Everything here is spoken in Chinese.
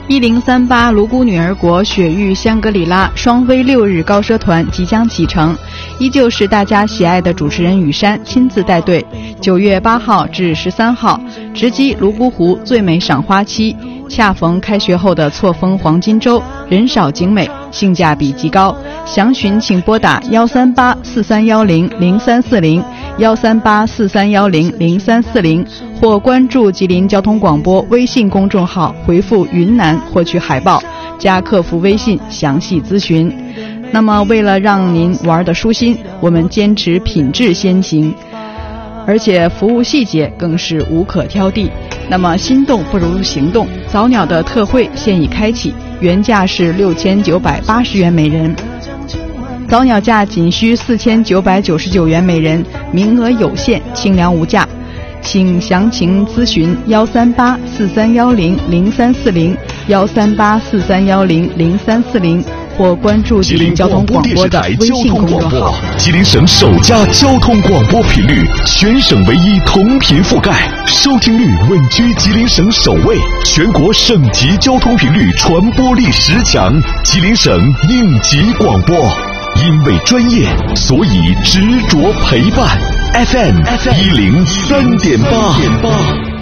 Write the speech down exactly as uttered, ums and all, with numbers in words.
一零三八泸沽女儿国雪域香格里拉双飞六日高奢团即将启程，依旧是大家喜爱的主持人雨山亲自带队。九月八号至十三号，直击泸沽湖最美赏花期，恰逢开学后的错峰黄金周，人少景美，性价比极高。详询请拨打幺三八四三幺零零三四零幺三八四三幺零零三四零，或关注吉林交通广播微信公众号，回复云南获取海报，加客服微信详细咨询。那么为了让您玩得舒心，我们坚持品质先行，而且服务细节更是无可挑剔。那么心动不如行动，早鸟的特惠现已开启，原价是六千九百八十元每人，早鸟价仅需四千九百九十九元每人，名额有限，清凉无价。请详情咨询幺三八四三幺零零三四零幺三八四三幺零零三四零，或关注吉林交通广播的微信公众号。 吉林省首家交通广播频率，全省唯一同频覆盖，收听率稳居吉林省首位，全国省级交通频率传播力十强，吉林省应急广播。因为专业，所以执着陪伴。F M 一零三点八。